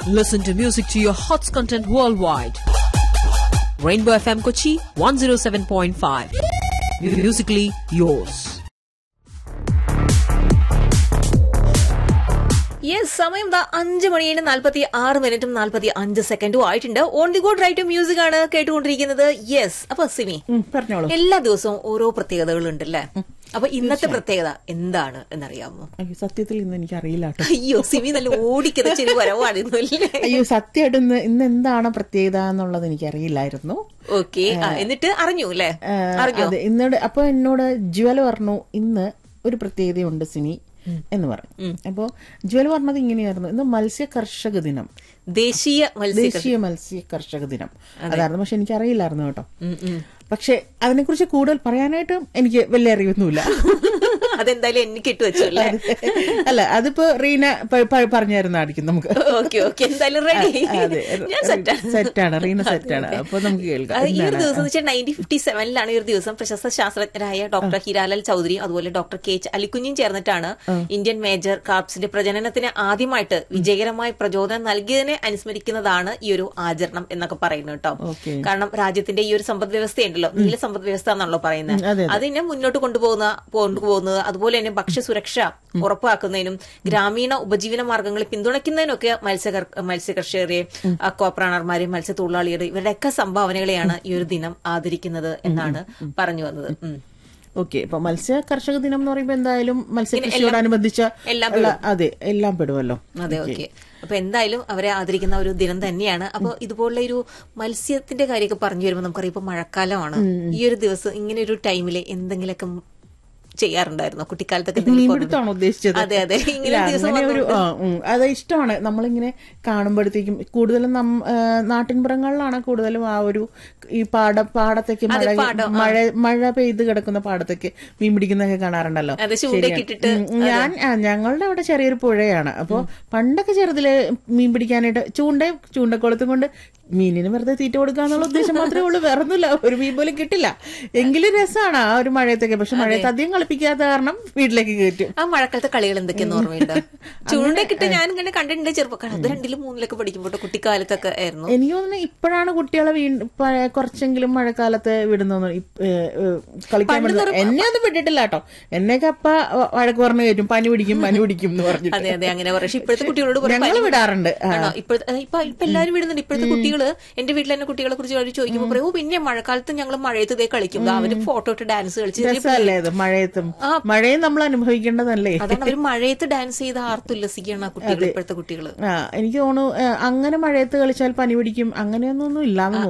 Listen to music to your hots content worldwide. Rainbow FM Kochi 107.5. Musically yours. Yes, സമയം 5:46:45 ആയിട്ടുണ്ട്. On the good right music ആണ് കേട്ടുകൊണ്ടിരിക്കുന്നത്. Yes, അപ്പൊ സിമി, പറഞ്ഞോളൂ. എല്ലാ ദിവസവും ഓരോ പ്രത്യേകതകൾ ഉണ്ടല്ലേ? അപ്പൊ ഇന്നത്തെ പ്രത്യേകത എന്താണ് എന്നറിയാമോ? സത്യത്തിൽ ഇന്ന് എനിക്ക് അറിയില്ല. അയ്യോ, സിമി നല്ല ഓടിക്കതച്ചൊരു വരവാണിന്നല്ലേ? അയ്യോ, സത്യമായിട്ട് ഇന്ന് എന്താണ് പ്രത്യേകത എന്നുള്ളത് എനിക്ക് അറിയില്ലായിരുന്നു. ഓക്കെ, എന്നിട്ട് അറിഞ്ഞു അല്ലേ? അതെ, അപ്പൊ എന്നോട് ജ്വല പറഞ്ഞു ഇന്ന് ഒരു പ്രത്യേകതയുണ്ട് സിനി എന്ന് പറഞ്ഞു. അപ്പൊ ജ്വല പറഞ്ഞത് ഇങ്ങനെയായിരുന്നു, ഇന്ന് മത്സ്യ കർഷക ദിനം, ദേശീയ മത്സ്യ കർഷക ദിനം അതായിരുന്നു. പക്ഷെ എനിക്ക് അറിയില്ലായിരുന്നു കേട്ടോ. പക്ഷെ അതിനെക്കുറിച്ച് കൂടുതൽ പറയാനായിട്ടും എനിക്ക് വലിയ അറിവൊന്നുമില്ല. അതെന്തായാലും എനിക്ക് ഇട്ടുവെച്ചല്ലേ? അല്ല, അതിപ്പോ റീന പറഞ്ഞായിരുന്നായിരിക്കും നമുക്ക്. എന്തായാലും റെഡി, സെറ്റാണ്, റീന സെറ്റാണ്. അപ്പൊ നമുക്ക് കേൾക്കാം. ഈ ഒരു ദിവസം 1957 ഈ ഒരു ദിവസം പ്രശസ്ത ശാസ്ത്രജ്ഞരായ ഡോക്ടർ ഹിരാലാൽ ചൌധരിയും അതുപോലെ ഡോക്ടർ കെ എച്ച് അലിക്കുഞ്ഞും ചേർന്നിട്ടാണ് ഇന്ത്യൻ മേജർ കാർപ്സിന്റെ പ്രജനനത്തിന് ആദ്യമായിട്ട് വിജയകരമായി പ്രചോദനം നൽകിയതിനെ അനുസ്മരിക്കുന്നതാണ് ഈ ഒരു ആചരണം എന്നൊക്കെ പറയുന്നത് കേട്ടോ. കാരണം രാജ്യത്തിന്റെ ഈ ഒരു സമ്പദ് വ്യവസ്ഥയുണ്ടല്ലോ, നീല സമ്പദ് വ്യവസ്ഥ എന്നാണല്ലോ പറയുന്നത്, അതിനെ മുന്നോട്ട് കൊണ്ടുപോകുന്നത്, അതുപോലെ തന്നെ ഭക്ഷ്യസുരക്ഷ ഉറപ്പാക്കുന്നതിനും ഗ്രാമീണ ഉപജീവന മാർഗങ്ങളെ പിന്തുണയ്ക്കുന്നതിനൊക്കെ മത്സ്യകർഷകരെ, അക്വാപ്രാണർമാരെയും മത്സ്യത്തൊഴിലാളികളെ ഇവരുടെയൊക്കെ സംഭാവനകളെയാണ് ഈ ഒരു ദിനം ആദരിക്കുന്നത് എന്നാണ് പറഞ്ഞു വന്നത്. ഓക്കെ, ഇപ്പൊ മത്സ്യ കർഷക ദിനം എന്ന് പറയുമ്പോ എന്തായാലും മത്സ്യകൃഷിയോടനുബന്ധിച്ച അതെ എല്ലാം പെടുമല്ലോ. അതെ, ഓക്കെ. അപ്പൊ എന്തായാലും അവരെ ആദരിക്കുന്ന ഒരു ദിനം തന്നെയാണ്. അപ്പൊ ഇതുപോലുള്ള ഒരു മത്സ്യത്തിന്റെ കാര്യമൊക്കെ പറഞ്ഞു വരുമ്പോൾ നമുക്കറിയാം ഇപ്പൊ മഴക്കാലമാണ്. ഈ ഒരു ദിവസം ഇങ്ങനെ ഒരു ടൈമില് എന്തെങ്കിലുമൊക്കെ ചെയ്യാറുണ്ടായിരുന്നോ കുട്ടിക്കാലത്തൊക്കെ? മീൻപിടുത്തമാണോ ഉദ്ദേശിച്ചത്? അതെ, ഇങ്ങനെ അത് ഇഷ്ടമാണ്. നമ്മളിങ്ങനെ കാണുമ്പോഴത്തേക്കും കൂടുതലും നാട്ടിൻപുറങ്ങളിലാണ് കൂടുതലും ആ ഒരു ഈ പാടത്തേക്ക് മഴ പെയ്ത് കിടക്കുന്ന പാടത്തേക്ക് മീൻ പിടിക്കുന്നതൊക്കെ കാണാറുണ്ടല്ലോ. ഞങ്ങളുടെ അവിടെ ചെറിയൊരു പുഴയാണ്. അപ്പൊ പണ്ടൊക്കെ ചെറുതില് മീൻ പിടിക്കാനായിട്ട് ചൂണ്ടക്കുളത്തും കൊണ്ട് മീനിന് വെറുതെ തീറ്റ കൊടുക്കാന്നുള്ള ഉദ്ദേശം മാത്രമേ ഉള്ളൂ, വേറൊന്നുമില്ല. ഒരു മീൻ പോലും കിട്ടില്ല. എങ്കിലും രസമാണ് ആ ഒരു മഴയത്തൊക്കെ. പക്ഷെ മഴയത്ത് അധികം കളിപ്പിക്കാത്ത കാരണം വീട്ടിലേക്ക് കയറ്റും. ആ മഴക്കാലത്തെ കളികൾ എന്തൊക്കെയെന്ന് ഓർമ്മയുണ്ട്? ചൂണ്ടക്കിട്ട് ഞാൻ ഇങ്ങനെ കണ്ടിട്ടുണ്ട് ചെറുപ്പക്കാർ, അത് 2ലും 3ലൊക്കെ പഠിക്കുമ്പോൾ കുട്ടിക്കാലത്തൊക്കെ ആയിരുന്നു. എനിക്ക് തോന്നുന്നു ഇപ്പോഴാണ് കുട്ടികളെ കുറച്ചെങ്കിലും മഴക്കാലത്ത് വിടുന്നു കളിക്കാൻ വിടുന്നത്. എന്നെ ഒന്നും വിട്ടിട്ടില്ല കേട്ടോ. എന്നെയൊക്കെ അപ്പ വഴക്ക് പറഞ്ഞു കയറ്റും, പനി പിടിക്കും എന്ന് പറഞ്ഞു. അതെ, അങ്ങനെ പറയും. പക്ഷെ ഇപ്പോഴത്തെ കുട്ടികളോട് ഞങ്ങൾ വിടാറുണ്ട്. ഇപ്പൊ എല്ലാവരും വിടുന്നുണ്ട്. ഇപ്പോഴത്തെ കുട്ടികള്, എന്റെ വീട്ടിൽ തന്നെ കുട്ടികളെ കുറിച്ച് ചോദിക്കുമ്പോൾ പറയും, പിന്നെ മഴക്കാലത്ത് ഞങ്ങൾ മഴയത്ത് കളിക്കും, അവര് ഫോട്ടോ ഇട്ട് ഡാൻസ് കളിച്ച്. മഴയും നമ്മൾ അനുഭവിക്കേണ്ടതല്ലേ? അതാണ്, അവര് മഴയത്ത് ഡാൻസ് ചെയ്ത് ആർത്തുല്ലസിക്കുകയാണ് കുട്ടികൾ, ഇപ്പോഴത്തെ കുട്ടികള്. എനിക്ക് തോന്നുന്നു അങ്ങനെ മഴയത്ത് കളിച്ചാൽ പനി പിടിക്കും അങ്ങനെയൊന്നും ഇല്ലാന്ന്.